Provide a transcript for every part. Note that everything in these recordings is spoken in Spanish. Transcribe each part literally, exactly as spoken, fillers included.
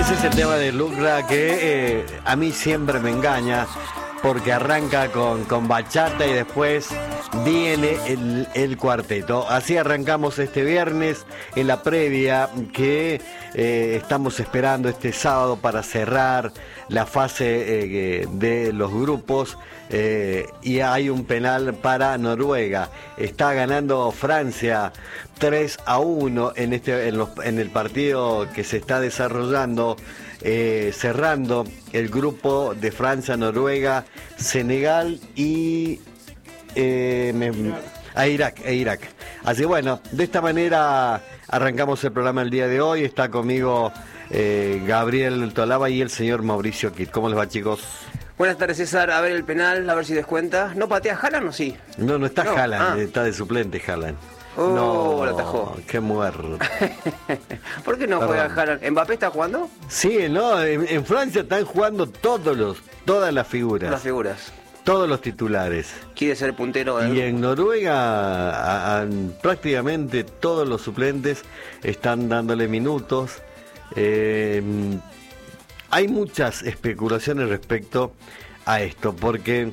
Ese es el tema de Lucra que eh, a mí siempre me engaña, porque arranca con, con bachata y después viene el, el cuarteto. Así arrancamos este viernes en la previa que eh, estamos esperando este sábado para cerrar la fase eh, de los grupos. Eh, y hay un penal para Noruega. Está ganando Francia tres a uno en, este, en, los, en el partido que se está desarrollando, eh, cerrando el grupo de Francia, Noruega, Senegal y eh, me, a Irak, e Irak. Así bueno, de esta manera arrancamos el programa el día de hoy. Está conmigo eh, Gabriel Tolaba y el señor Mauricio Kit. ¿Cómo les va, chicos? Buenas tardes, César. A ver el penal, a ver si descuenta. ¿No patea Haaland o sí? No, no está no. Haaland, ah. está de suplente Haaland. Oh, no, lo atajó. Qué muerto. ¿Por qué no Perdón. juega Haaland? ¿Mbappé está jugando? Sí, no, en, en Francia están jugando todos los, todas las figuras. Las figuras. Todos los titulares. Quiere ser puntero. ¿eh? Y en Noruega a, a, prácticamente todos los suplentes están dándole minutos. Eh, hay muchas especulaciones respecto a esto, porque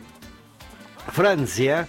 Francia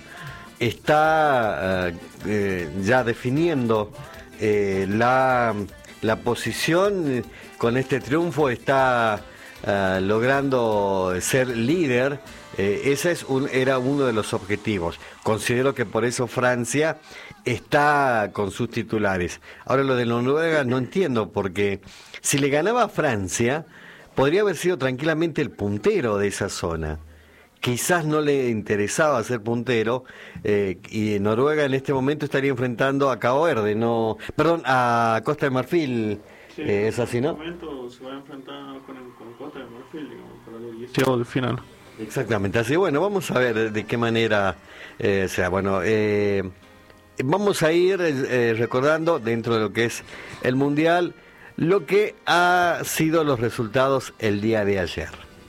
está uh, eh, ya definiendo eh, la, la posición. Con este triunfo está uh, logrando ser líder. Eh, ese es un, era uno de los objetivos. Considero que por eso Francia está con sus titulares. Ahora lo de Noruega no entiendo, porque si le ganaba a Francia, podría haber sido tranquilamente el puntero de esa zona. Quizás no le interesaba ser puntero, eh, y Noruega en este momento estaría enfrentando a Cabo Verde, no, perdón, a Costa de Marfil. Sí, eh, ¿es así, no? En este momento se va a enfrentar con, el, con Costa de Marfil, digamos, para el dieciocho del final. Exactamente, así bueno, vamos a ver de qué manera eh, sea. Bueno, eh, vamos a ir eh, recordando dentro de lo que es el Mundial lo que ha sido los resultados el día de ayer.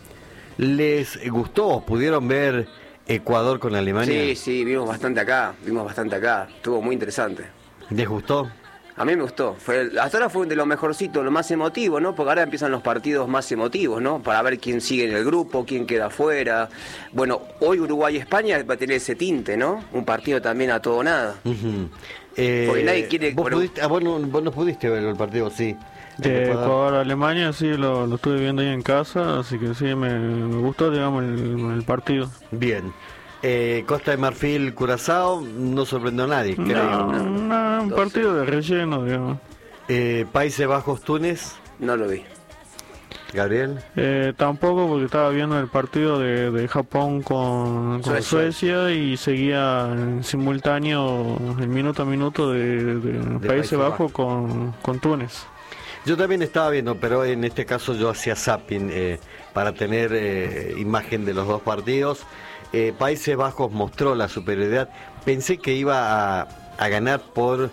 ¿Les gustó? ¿Pudieron ver Ecuador con Alemania? Sí, sí, vimos bastante acá, vimos bastante acá. Estuvo muy interesante. ¿Les gustó? A mí me gustó. Fue, hasta ahora fue de lo mejorcito, lo más emotivo, ¿no? Porque ahora empiezan los partidos más emotivos, ¿no? Para ver quién sigue en el grupo, quién queda afuera. Bueno, hoy Uruguay-España va a tener ese tinte, ¿no? Un partido también a todo o nada. Uh-huh. eh, Porque nadie quiere... ¿Vos, bueno, pudiste, ah, vos, no, vos no pudiste ver el partido, sí? De Ecuador-Alemania sí lo, lo estuve viendo ahí en casa, así que sí, me, me gustó, digamos, el, el partido. Bien. Eh, Costa de Marfil, Curazao, no sorprendió a nadie, No, creo. no, un partido de relleno, digamos. Eh, Países Bajos, Túnez, no lo vi. Gabriel. Eh, tampoco, porque estaba viendo el partido de, de Japón con, con Suecia. Suecia y seguía en simultáneo el minuto a minuto de, de, Países Países Bajos. Bajos con, con Túnez. Yo también estaba viendo, pero en este caso yo hacía zapping eh, para tener eh, imagen de los dos partidos. Eh, Países Bajos mostró la superioridad. Pensé que iba a, a ganar por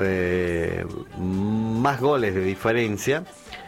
eh, más goles de diferencia.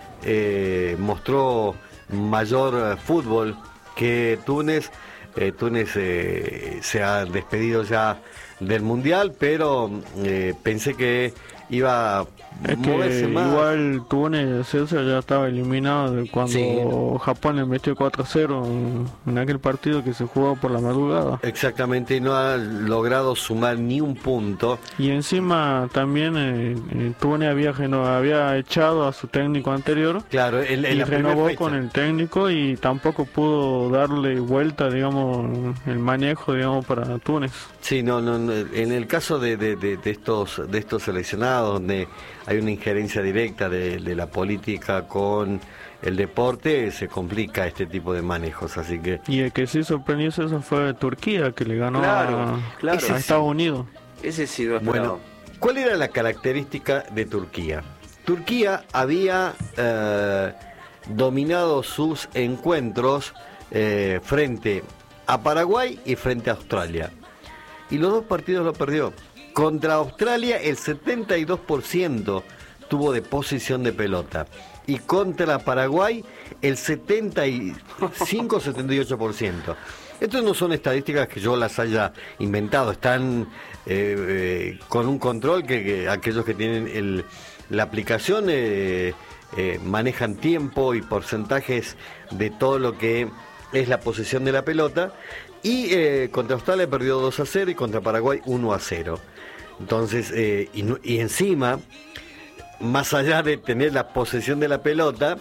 Eh, mostró mayor eh, fútbol que Túnez. Eh, Túnez eh, se ha despedido ya del Mundial, pero eh, pensé que iba a Es moverse que más. igual Túnez, César, ya estaba eliminado de cuando Sí. Japón le metió cuatro a cero en, en aquel partido que se jugó por la madrugada. Exactamente, y no ha logrado sumar ni un punto. Y encima también eh, eh, Túnez había, reno- había echado a su técnico anterior Claro, en, en y la primera renovó fecha. con el técnico y tampoco pudo darle vuelta, digamos, el manejo, digamos, para Túnez. Sí, no, no, no, en el caso de, de, de, de estos de estos seleccionados, donde hay una injerencia directa de, de la política con el deporte, se complica este tipo de manejos, así que... Y el que sí sorprendió eso fue Turquía, que le ganó Claro, a, claro. a Ese sí. Estados Unidos. Ese sí lo Bueno, esperaba. ¿cuál era la característica de Turquía? Turquía había eh, dominado sus encuentros eh, frente a Paraguay y frente a Australia. Y los dos partidos lo perdió. Contra Australia el setenta y dos por ciento tuvo de posesión de pelota. Y contra Paraguay el setenta y cinco a setenta y ocho por ciento. Estas no son estadísticas que yo las haya inventado, están eh, eh, con un control que, que aquellos que tienen el, la aplicación eh, eh, manejan tiempo y porcentajes de todo lo que es la posesión de la pelota. Y eh, contra Australia perdió dos a cero y contra Paraguay uno a cero. Entonces, eh, y, y encima, más allá de tener la posesión de la pelota,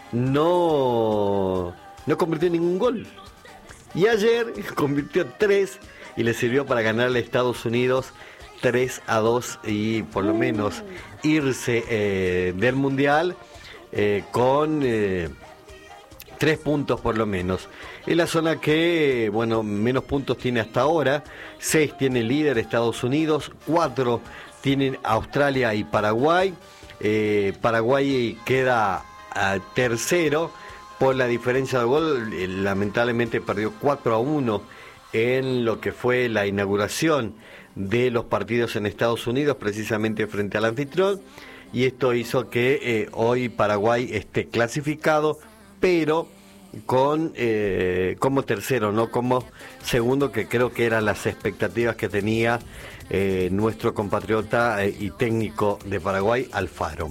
no, no convirtió en ningún gol. Y ayer convirtió tres y le sirvió para ganarle a Estados Unidos tres a dos y por lo menos irse eh, del Mundial eh, con eh, tres puntos por lo menos. Es la zona que, bueno, menos puntos tiene hasta ahora. Seis tiene el líder Estados Unidos, cuatro tienen Australia y Paraguay. Eh, Paraguay queda a tercero por la diferencia de gol. Eh, lamentablemente perdió cuatro a uno en lo que fue la inauguración de los partidos en Estados Unidos, precisamente frente al anfitrión. Y esto hizo que eh, hoy Paraguay esté clasificado, pero con eh, como tercero, no como segundo, que creo que eran las expectativas que tenía eh, nuestro compatriota eh, y técnico de Paraguay, Alfaro.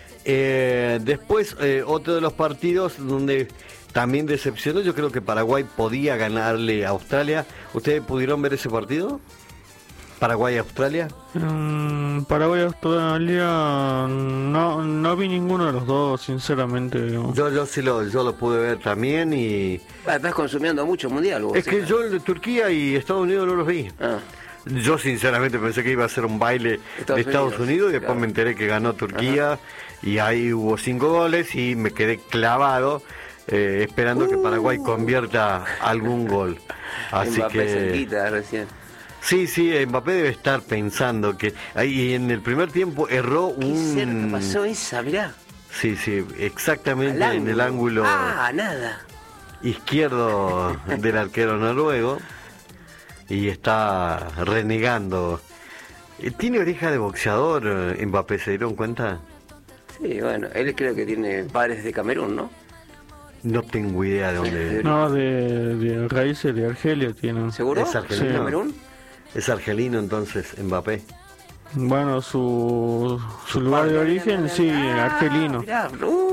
Eh, después, eh, otro de los partidos donde también decepcionó, yo creo que Paraguay podía ganarle a Australia. ¿Ustedes pudieron ver ese partido? Paraguay-Australia. Um, Paraguay-Australia no, no vi ninguno de los dos, sinceramente. Digamos. Yo, yo sí lo, yo lo pude ver también y... Ah, estás consumiendo mucho mundial, vos. Es que yo el de Turquía y Estados Unidos no los vi. Ah. Yo sinceramente pensé que iba a ser un baile Estados de Estados Unidos, Unidos y después claro. me enteré que ganó Turquía. Ajá. Y ahí hubo cinco goles y me quedé clavado eh, esperando uh. que Paraguay convierta algún gol. Así Mbappé que... cerquita recién. Sí, sí, Mbappé debe estar pensando que ahí en el primer tiempo erró un... Qué cerca pasó esa, mirá. Sí, sí, exactamente en el ángulo ah, nada. izquierdo del arquero noruego y está renegando. ¿Tiene oreja de boxeador Mbappé, se dieron cuenta? Sí, bueno, él creo que tiene padres de Camerún, ¿no? No tengo idea de dónde. No, de, de raíces de Argelia tienen. ¿Seguro? ¿Es argelino? ¿De Camerún? Es argelino entonces, Mbappé. Bueno, su, su, su lugar de origen, sí, ah, argelino. Mirá,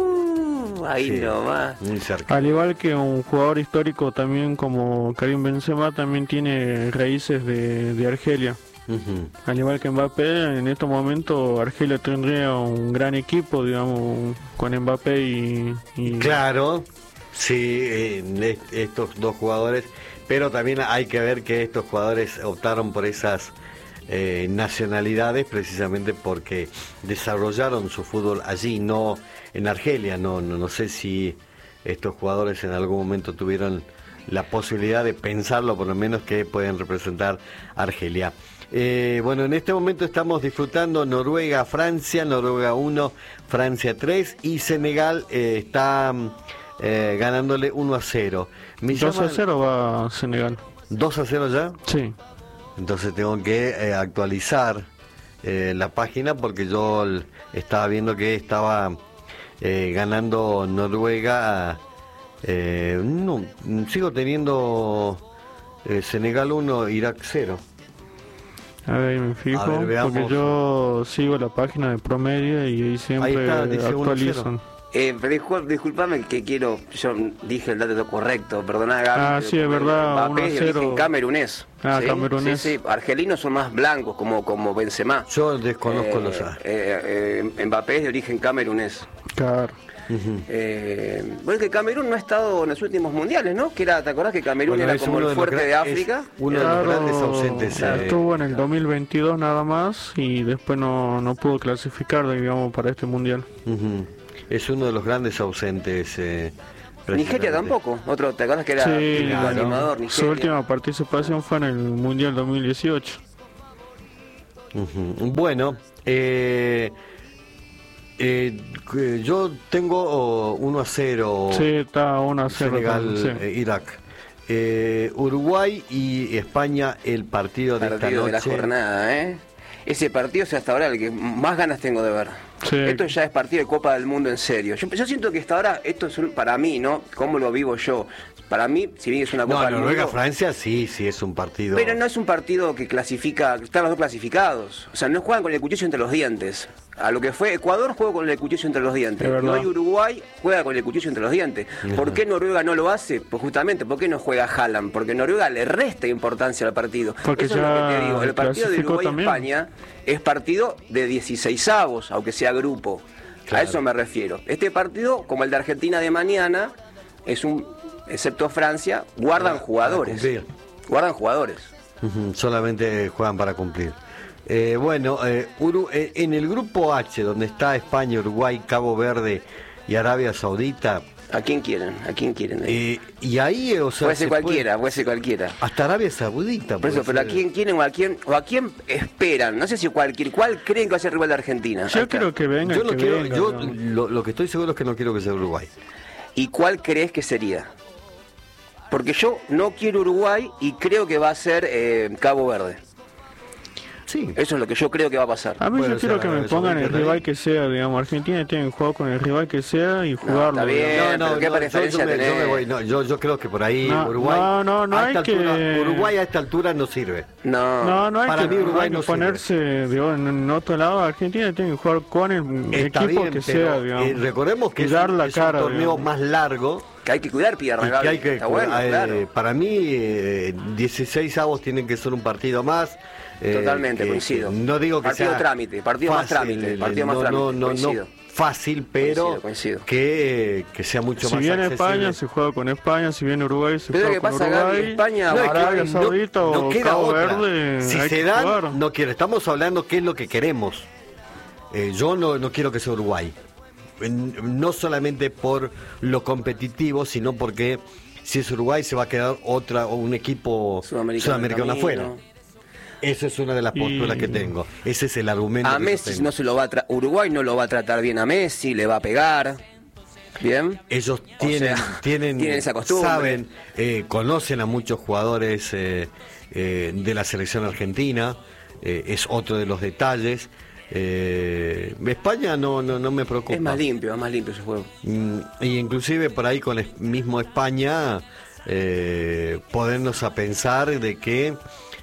uh, ahí sí, nomás. Muy cerca. Al igual que un jugador histórico también como Karim Benzema, también tiene raíces de, de Argelia. Uh-huh. Al igual que Mbappé, en estos momentos Argelia tendría un gran equipo, digamos, con Mbappé y... y... Claro, sí, eh, estos dos jugadores... Pero también hay que ver que estos jugadores optaron por esas eh, nacionalidades precisamente porque desarrollaron su fútbol allí, no en Argelia. No, no, no sé si estos jugadores en algún momento tuvieron la posibilidad de pensarlo, por lo menos que pueden representar a Argelia. Eh, bueno, en este momento estamos disfrutando Noruega-Francia, Noruega uno, Francia tres y Senegal eh, está... Eh, ganándole uno a cero. Me dos llama... a cero va Senegal. ¿dos a cero ya? Sí. Entonces tengo que eh, actualizar eh, la página porque yo l- estaba viendo que estaba eh, ganando Noruega. Eh, no, sigo teniendo eh, Senegal uno, Irak cero. A ver, me fijo, a ver, porque yo sigo la página de Promedio y ahí siempre ahí está, dice actualizan. Eh, discul- disculpame que quiero, yo dije el dato correcto, perdoná Gaby. Ah, sí, es verdad, Mbappé es de origen camerunés. Ah, ¿sí? camerunés. Sí, sí, argelinos son más blancos, como, como Benzema. Yo desconozco eh, los... Eh, eh, Mbappé es de origen camerunés. Claro. Uh-huh. Eh, bueno, que Camerún no ha estado en los últimos mundiales, ¿no? Que era, ¿te acordás que Camerún bueno, era como el fuerte de, de África? Uno claro, de los grandes ausentes. Claro, eh, estuvo en el dos mil veintidós nada más y después no, no pudo clasificar, digamos, para este mundial. Uh-huh. Es uno de los grandes ausentes. Eh, Nigeria tampoco. Otro, ¿te acuerdas que era sí, el claro. animador? Nigeria. Su última participación fue en el mundial dos mil dieciocho. Uh-huh. Bueno, eh, eh, yo tengo oh, uno a cero. Sí, está uno a cero. Senegal, Sí. eh, Irak. Eh, Uruguay y España, el partido de partido esta noche. de la jornada, ¿eh? Ese partido es hasta ahora el que más ganas tengo de ver. Sí. Esto ya es partido de Copa del Mundo en serio. Yo, yo siento que hasta ahora, esto es un, para mí, ¿no? ¿Cómo lo vivo yo? Para mí, si bien es una Copa No, del Noruega, Mundo... Francia, sí, sí, es un partido... Pero no es un partido que clasifica, están los dos clasificados. O sea, no juegan con el cuchillo entre los dientes. a lo que fue Ecuador, juega con el cuchillo entre los dientes. Y hoy Uruguay juega con el cuchillo entre los dientes. ¿Por qué Noruega no lo hace? Pues justamente, ¿por qué no juega Haaland? Porque Noruega le resta importancia al partido. Porque Eso es lo que te digo. El partido de Uruguay-España es partido de dieciseisavos, aunque sea grupo. Claro. A eso me refiero. Este partido, como el de Argentina de mañana, es un, excepto Francia, guardan para, jugadores. Para guardan jugadores. Uh-huh, solamente juegan para cumplir. Eh, bueno, eh, Uru, eh, en el grupo H, donde está España, Uruguay, Cabo Verde y Arabia Saudita. ¿A quién quieren? ¿A quién quieren? Eh, y ahí, o sea, puede ser cualquiera, puede... puede ser cualquiera. Hasta Arabia Saudita. Por eso, pero ¿a quién quieren o a quién o a quién esperan? No sé si cualquier, ¿cuál creen que va a ser rival de Argentina? Yo creo que venga. Yo, no que quiero, venga, yo ¿no? lo, lo que estoy seguro es que no quiero que sea Uruguay. ¿Y cuál crees que sería? Porque yo no quiero Uruguay y creo que va a ser eh, Cabo Verde. Sí. Eso es lo que yo creo que va a pasar. A mí Puede yo quiero ser, que me pongan el rival que sea, digamos. Argentina tiene que jugar con el rival que sea y jugarlo. No, está bien, no, no, ¿qué no, preferencia yo, yo, me, yo, me voy, no, yo, yo creo que por ahí no, Uruguay. No, no, no a hay esta que. altura, Uruguay a esta altura no sirve. No, no, no hay para que, mí Uruguay no no ponerse digo, en, en otro lado. Argentina tiene que jugar con el Está equipo bien, que pero, sea, digamos. Eh, recordemos que es, dar la es cara, un torneo digamos. más largo. que hay que cuidar piernas, Y que hay que, está bueno, eh, claro. Para mí, eh, dieciséis avos tienen que ser un partido más. Eh, Totalmente, que, coincido. Que no digo que partido sea trámite, partido fácil, más trámite, partido no, más trámite. No, no, coincido. no fácil, pero Coincido, coincido. Que, que sea mucho si más viene accesible. España, se juega con España. Si viene Uruguay, se Pero juega ¿qué con pasa, Uruguay. Gaby? España, No, es que Arabia no- Saudita no o queda Cabo otra. Verde. Si hay se que dan, jugar. no quiero. Estamos hablando qué es lo que queremos. Eh, yo no, no quiero que sea Uruguay. En- No solamente por lo competitivo, sino porque si es Uruguay se va a quedar otra o un equipo Sudamericano, sudamericano afuera. Esa es una de las posturas Y- que tengo. Ese es el argumento. A que yo Messi tengo. no se lo va a tra- Uruguay no lo va a tratar bien a Messi, le va a pegar. Bien. Ellos O tienen, sea, tienen, tienen esa costumbre. saben, eh, conocen a muchos jugadores eh, eh, de la selección argentina. Eh, es otro de los detalles. Eh, España no, no, no me preocupa. Es más limpio, es más limpio ese juego. Mm, y inclusive por ahí con es- mismo España eh, podernos a pensar de que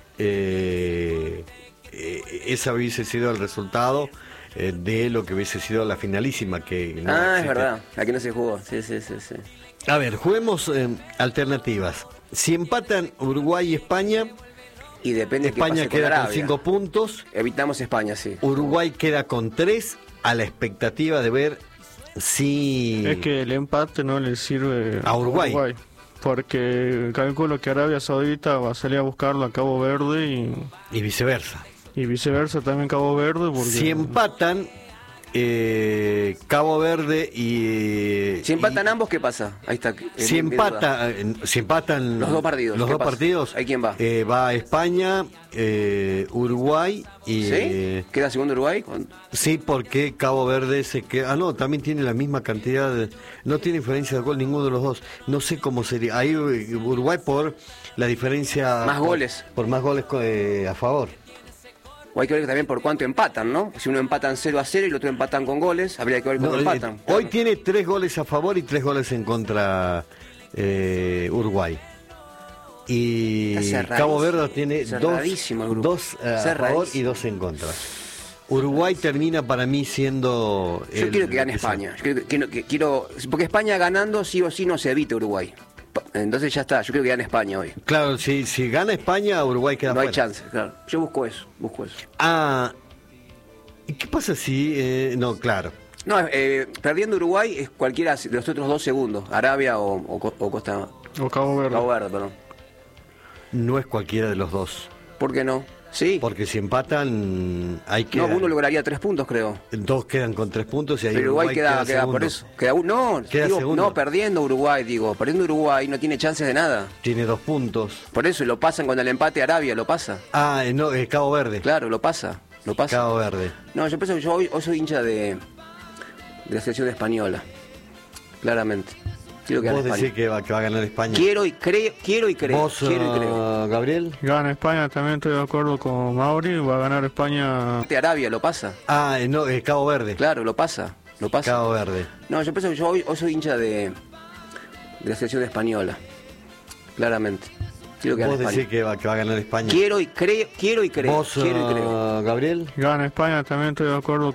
eh, eh, ese hubiese sido el resultado eh, de lo que hubiese sido la finalísima que no ah, es existe. verdad, aquí no se jugó. Sí, sí, sí, sí. A ver, juguemos eh, alternativas. Si empatan Uruguay y España, Y depende de qué España pase con queda con Arabia. cinco puntos, Evitamos España, sí. Uruguay queda con tres, a la expectativa de ver si... Es que el empate no le sirve A Uruguay. Porque calculo que Arabia Saudita va a salir a buscarlo a Cabo Verde y, Y viceversa. y viceversa también Cabo Verde. Porque Si empatan eh, Cabo Verde y... Si empatan y- ambos, ¿qué pasa? Ahí está. Si, eh, mi empata, eh, si empatan Los dos partidos, los ¿qué dos pasa? partidos, ¿Ahí quién va? eh, va España, eh, Uruguay y... duda. ¿Sí? ¿Queda segundo Uruguay? Con- Sí, porque Cabo Verde se queda... Ah, no, también tiene la misma cantidad de... No tiene diferencia de gol ninguno de los dos. No sé cómo sería. Ahí eh, Uruguay por la diferencia... Más por- goles. Por más goles eh, a favor. O hay que ver también por cuánto empatan, ¿no? Si uno empatan cero a cero y el otro empatan con goles, habría que ver cómo No, eh, empatan. hoy tiene tres goles a favor y tres goles en contra eh, Uruguay. Y Está cerradísimo. Cabo Verde tiene dos, Cerradísimo el grupo. dos eh, a favor Cerradísimo. y dos en contra. Uruguay termina para mí siendo... Yo el- quiero que gane España. Yo quiero, quiero, que- quiero- porque España ganando sí o sí no se evita Uruguay. Pa- Entonces ya está. Yo creo que gane España hoy. Claro, si, si gana España, Uruguay queda No hay fuera. chance, claro. Yo busco eso, busco eso. Ah, ¿y qué pasa si... eh, no, claro. No, eh, perdiendo Uruguay es cualquiera de los otros dos segundos. Arabia o, o, Co- o Costa o Cabo Verde. Cabo Verde, perdón. No es cualquiera de los dos. ¿Por qué no? Sí. Porque si empatan, hay que... No, uno lograría tres puntos, creo. Dos quedan con tres puntos y ahí Pero Uruguay, queda, queda segundo. por eso. Queda uno. No, Queda digo, segundo. no, perdiendo Uruguay, digo. Perdiendo Uruguay no tiene chances de nada. Tiene dos puntos. Por eso lo pasan con el empate Arabia, lo pasa. Ah, eh, no, eh, Cabo Verde. Claro, lo pasa. Lo pasa. Cabo Verde. No, yo pienso que yo hoy, hoy soy hincha de, de la selección española. Claramente. Quiero que gane Vos decís España. que va, que va a ganar España. Quiero y creo, quiero y creo. ¿Vos, quiero y ah, creo. Gabriel? Gana España, también estoy de acuerdo con Mauri. Va a ganar España. Empate Arabia, lo pasa. Ah, eh, no, eh, Cabo Verde. Claro, lo pasa. Lo pasa. Cabo Verde. No, yo pienso que yo hoy, hoy soy hincha de, de la selección española. Claramente. Quiero que gane Vos decís España. que va, que va a ganar España. Quiero y creo, quiero y creo. ¿Vos, quiero y creo. ah, Gabriel? Gana España, también estoy de acuerdo